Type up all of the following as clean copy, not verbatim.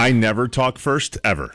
I never talk first, ever.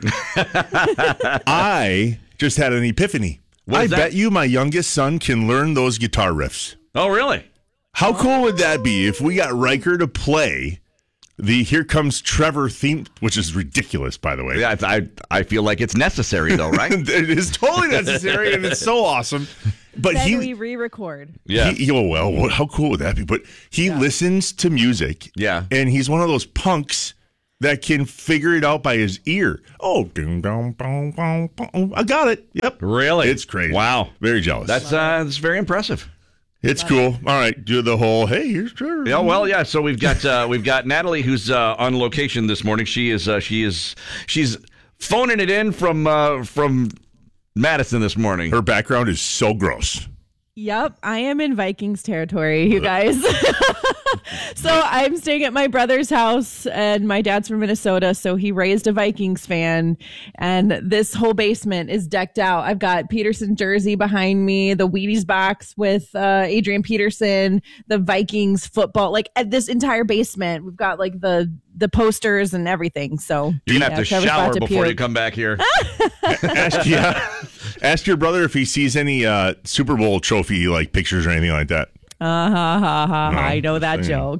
I just had an epiphany. I bet you my youngest son can learn those guitar riffs. Oh, really? How cool would that be if we got Riker to play the Here Comes Trevor theme, which is ridiculous, by the way. Yeah, I feel like it's necessary, though, right? It is totally necessary, and it's so awesome. But then we re-record. Yeah. How cool would that be? But he listens to music. Yeah. And he's one of those punks that can figure it out by his ear. Oh, ding, dong, bong, bong, bong. I got it. Yep. Really? It's crazy. Wow. Very jealous. That's very impressive. It's cool. All right, do the whole. Hey, here's Trevor. Yeah, well, yeah. So we've got Natalie, who's on location this morning. She's phoning it in from Madison this morning. Her background is so gross. Yep, I am in Vikings territory, you guys. So I'm staying at my brother's house, and my dad's from Minnesota, so he raised a Vikings fan, and this whole basement is decked out. I've got Peterson jersey behind me, the Wheaties box with Adrian Peterson, the Vikings football, like at this entire basement. We've got like the posters and everything. So you're gonna have to Trevor's shower about to before puke. you come back here. Ask your brother if he sees any Super Bowl trophy like pictures or anything like that. No, I know that joke.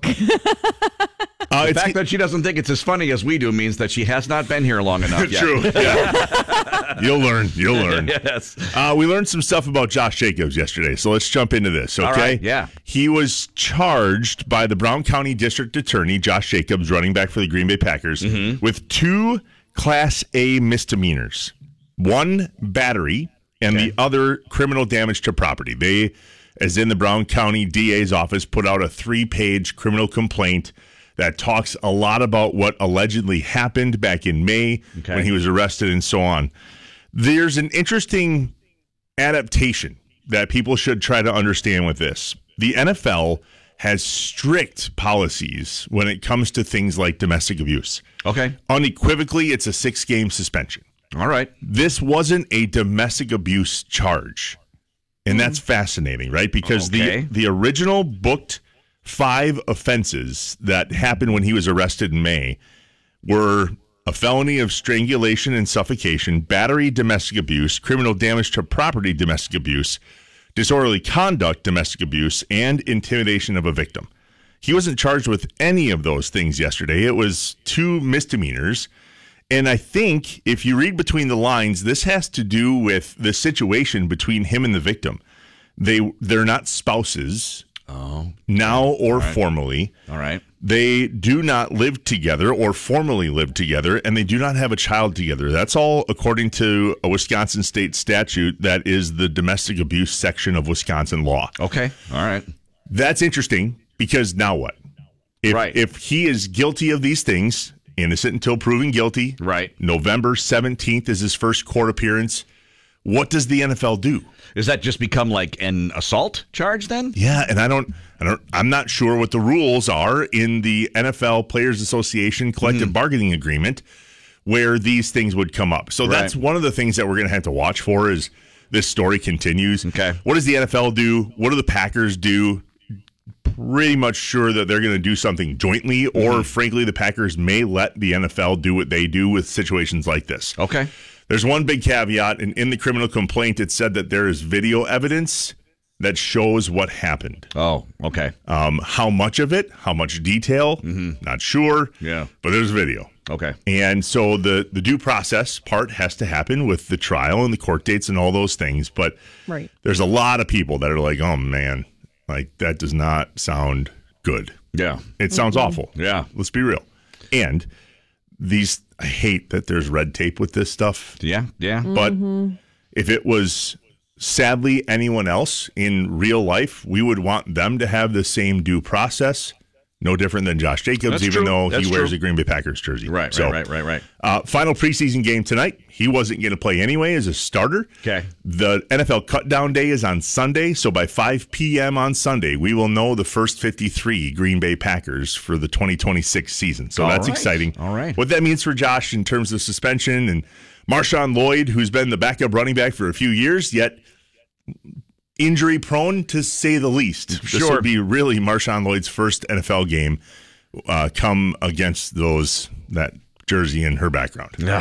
The fact that she doesn't think it's as funny as we do means that she has not been here long enough yet. True. Yeah. You'll learn. Yes. We learned some stuff about Josh Jacobs yesterday, so let's jump into this, okay? All right, yeah. He was charged by the Brown County District Attorney, Josh Jacobs, running back for the Green Bay Packers, with 2 Class A misdemeanors. 1 battery and the other criminal damage to property. They, as in the Brown County DA's office, put out a 3-page criminal complaint that talks a lot about what allegedly happened back in May when he was arrested and so on. There's an interesting adaptation that people should try to understand with this. The NFL has strict policies when it comes to things like domestic abuse. Okay. Unequivocally, it's a 6-game suspension. All right. This wasn't a domestic abuse charge. And that's fascinating, right? Because the original booked 5 offenses that happened when he was arrested in May were a felony of strangulation and suffocation, battery, domestic abuse, criminal damage to property, domestic abuse, disorderly conduct, domestic abuse, and intimidation of a victim. He wasn't charged with any of those things yesterday. It was 2 misdemeanors. And I think if you read between the lines, this has to do with the situation between him and the victim. They're not spouses now or formally. All right. They do not live together or formally live together, and they do not have a child together. That's all according to a Wisconsin state statute that is the domestic abuse section of Wisconsin law. Okay. All right. That's interesting because now what? If he is guilty of these things, innocent until proven guilty. Right. November 17th is his first court appearance. What does the NFL do? Does that just become like an assault charge then? Yeah, and I'm not sure what the rules are in the NFL Players Association collective bargaining agreement where these things would come up. So that's one of the things that we're going to have to watch for as this story continues. Okay. What does the NFL do? What do the Packers do? Pretty much sure that they're going to do something jointly, or frankly, the Packers may let the NFL do what they do with situations like this. Okay. There's one big caveat, and in the criminal complaint, it said that there is video evidence that shows what happened. Oh, okay. How much of it, how much detail, not sure. Yeah. But there's video. Okay. And so the due process part has to happen with the trial and the court dates and all those things. But there's a lot of people that are like, oh, man, like that does not sound good. Yeah. It sounds awful. Yeah. Let's be real. And I hate that there's red tape with this stuff. Yeah. Yeah. But if it was sadly anyone else in real life, we would want them to have the same due process. No different than Josh Jacobs, even though he wears a Green Bay Packers jersey. Right. Final preseason game tonight. He wasn't going to play anyway as a starter. Okay. The NFL cutdown day is on Sunday, so by 5 p.m. on Sunday, we will know the first 53 Green Bay Packers for the 2026 season. So that's exciting. All right. What that means for Josh in terms of suspension, and Marshawn Lloyd, who's been the backup running back for a few years, yet injury prone to say the least. This will be really Marshawn Lloyd's first NFL game come against that jersey in her background. So.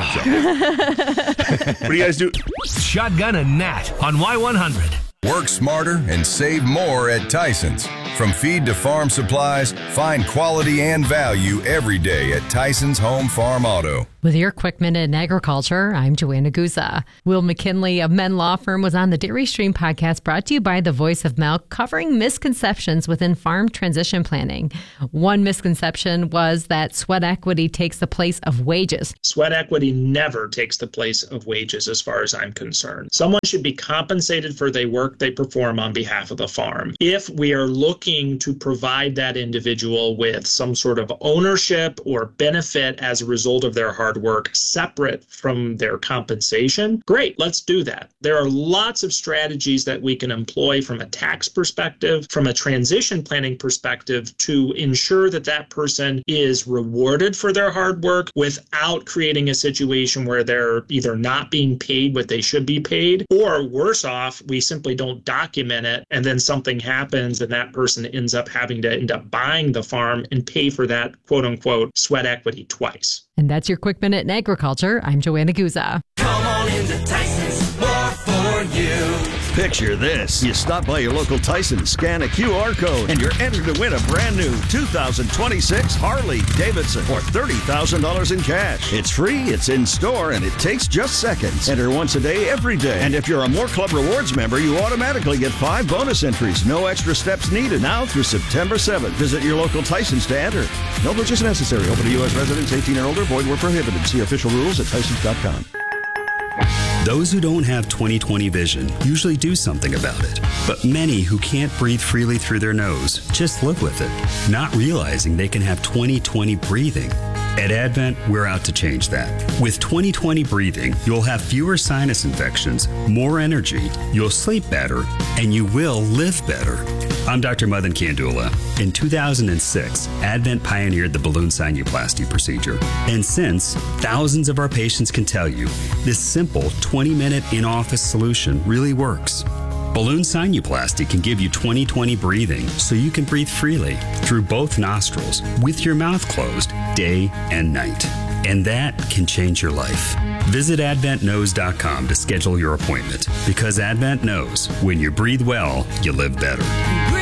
What do you guys do? Shotgun and Nat on Y100. Work smarter and save more at Tyson's. From feed to farm supplies, find quality and value every day at Tyson's Home Farm Auto. With your Quick Minute in Agriculture, I'm Joanna Guza. Will McKinley of Men Law Firm was on the Dairy Stream podcast brought to you by the Voice of Milk, covering misconceptions within farm transition planning. One misconception was that sweat equity takes the place of wages. Sweat equity never takes the place of wages as far as I'm concerned. Someone should be compensated for the work they perform on behalf of the farm. If we are looking to provide that individual with some sort of ownership or benefit as a result of their hard work separate from their compensation, great, let's do that. There are lots of strategies that we can employ from a tax perspective, from a transition planning perspective, to ensure that that person is rewarded for their hard work without creating a situation where they're either not being paid what they should be paid, or worse off, we simply don't document it and then something happens and that person ends up having to end up buying the farm and pay for that quote unquote sweat equity twice. And that's your Quick Minute in Agriculture. I'm Joanna Guza. Come on into Tyson's, more for you. Picture this. You stop by your local Tyson, scan a QR code, and you're entered to win a brand new 2026 Harley Davidson or $30,000 in cash. It's free, it's in store, and it takes just seconds. Enter once a day, every day. And if you're a More Club Rewards member, you automatically get 5 bonus entries. No extra steps needed. Now through September 7th. Visit your local Tyson to enter. No purchase necessary. Open to U.S. residents 18 or older. Void where prohibited. See official rules at Tysons.com. Those who don't have 20/20 vision usually do something about it. But many who can't breathe freely through their nose just live with it, not realizing they can have 20/20 breathing. At Advent, we're out to change that. With 20/20 breathing, you'll have fewer sinus infections, more energy, you'll sleep better, and you will live better. I'm Dr. Madan Kandula. In 2006, Advent pioneered the balloon sinuplasty procedure. And since, thousands of our patients can tell you, this simple 20-minute in-office solution really works. Balloon sinuplasty can give you 20/20 breathing so you can breathe freely through both nostrils with your mouth closed day and night. And that can change your life. Visit AdventKnows.com to schedule your appointment, because Advent knows when you breathe well, you live better.